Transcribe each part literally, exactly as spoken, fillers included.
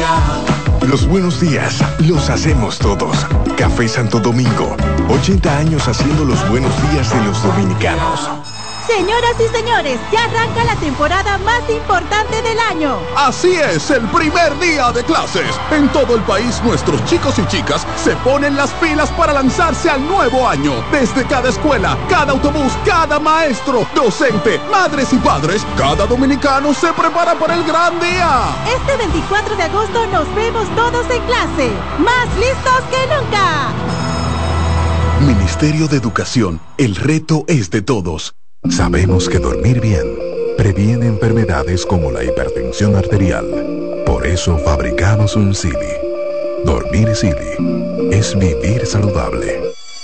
día. Los buenos días los hacemos todos. Café Santo Domingo, ochenta años haciendo los buenos días de los dominicanos. Señoras y señores, ya arranca la temporada más importante del año. Así es, el primer día de clases. En todo el país, nuestros chicos y chicas se ponen las pilas para lanzarse al nuevo año. Desde cada escuela, cada autobús, cada maestro, docente, madres y padres, cada dominicano se prepara para el gran día. Este veinticuatro de agosto nos vemos todos en clase, más listos que nunca. Ministerio de Educación, el reto es de todos. Sabemos que dormir bien previene enfermedades como la hipertensión arterial. Por eso fabricamos un Sili. Dormir Sili es vivir saludable.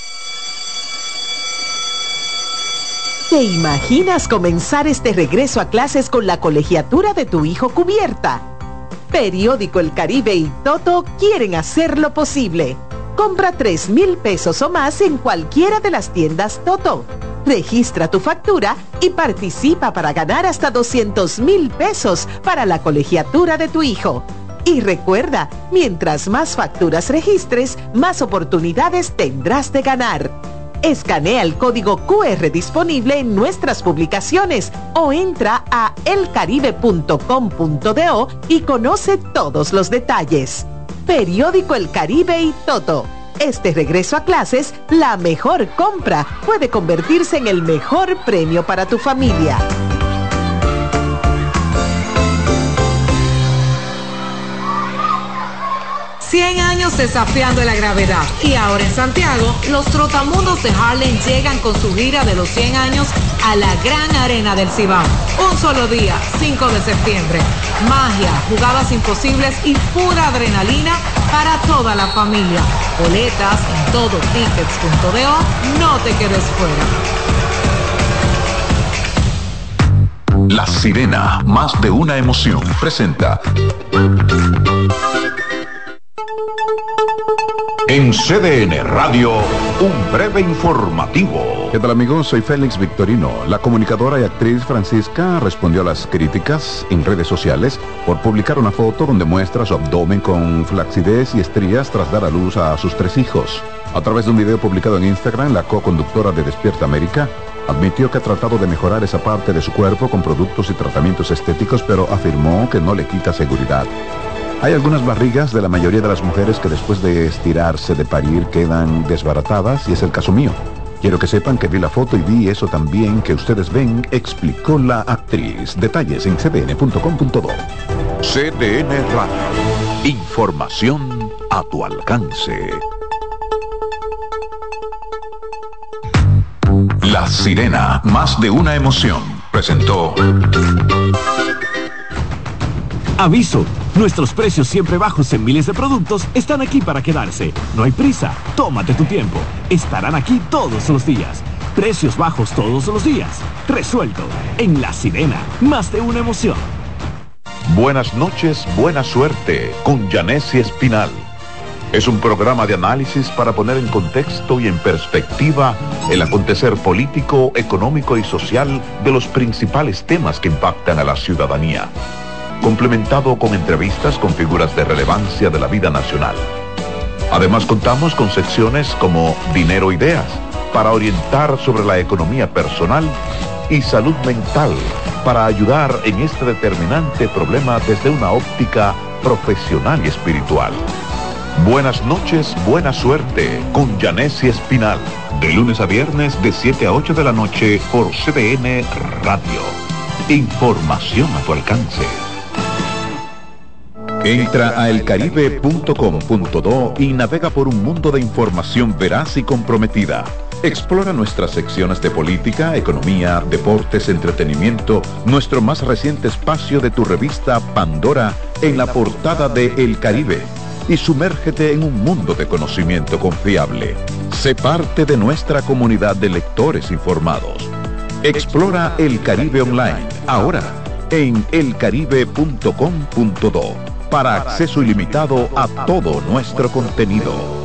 ¿Te imaginas comenzar este regreso a clases con la colegiatura de tu hijo cubierta? Periódico El Caribe y Toto quieren hacerlo posible. Compra tres mil pesos o más en cualquiera de las tiendas Toto. Registra tu factura y participa para ganar hasta doscientos mil pesos para la colegiatura de tu hijo. Y recuerda, mientras más facturas registres, más oportunidades tendrás de ganar. Escanea el código cu erre disponible en nuestras publicaciones o entra a el caribe punto com punto do y conoce todos los detalles. Periódico El Caribe y Toto. Este regreso a clases, la mejor compra, puede convertirse en el mejor premio para tu familia. cien años desafiando la gravedad. Y ahora en Santiago, los trotamundos de Harlem llegan con su gira de los cien años a la Gran Arena del Cibao. Un solo día, cinco de septiembre. Magia, jugadas imposibles y pura adrenalina para toda la familia. Boletas en todo tickets punto do. No te quedes fuera. La Sirena, más de una emoción, presenta en C D N Radio, un breve informativo. ¿Qué tal, amigos? Soy Félix Victorino. La comunicadora y actriz Francisca respondió a las críticas en redes sociales por publicar una foto donde muestra su abdomen con flacidez y estrías tras dar a luz a sus tres hijos. A través de un video publicado en Instagram, la co-conductora de Despierta América admitió que ha tratado de mejorar esa parte de su cuerpo con productos y tratamientos estéticos, pero afirmó que no le quita seguridad. Hay algunas barrigas de la mayoría de las mujeres que después de estirarse de parir quedan desbaratadas y es el caso mío. Quiero que sepan que vi la foto y vi eso también que ustedes ven, explicó la actriz. Detalles en c d n punto com punto do. C D N Radio. Información a tu alcance. La Sirena, más de una emoción, presentó. Aviso, nuestros precios siempre bajos en miles de productos están aquí para quedarse. No hay prisa, tómate tu tiempo. Estarán aquí todos los días. Precios bajos todos los días. Resuelto. En La Sirena, más de una emoción. Buenas noches, buena suerte, con Yanessi Espinal. Es un programa de análisis para poner en contexto y en perspectiva el acontecer político, económico y social de los principales temas que impactan a la ciudadanía, complementado con entrevistas con figuras de relevancia de la vida nacional. Además, contamos con secciones como Dinero Ideas, para orientar sobre la economía personal, y Salud Mental, para ayudar en este determinante problema desde una óptica profesional y espiritual. Buenas noches, buena suerte, con Yanessi Espinal, de lunes a viernes de siete a ocho de la noche por C D N Radio. Información a tu alcance. Entra a el caribe punto com punto do y navega por un mundo de información veraz y comprometida. Explora nuestras secciones de política, economía, deportes, entretenimiento, nuestro más reciente espacio de tu revista Pandora en la portada de El Caribe, y sumérgete en un mundo de conocimiento confiable. Sé parte de nuestra comunidad de lectores informados. Explora El Caribe Online, ahora en el caribe punto com punto do, para acceso ilimitado a todo nuestro contenido.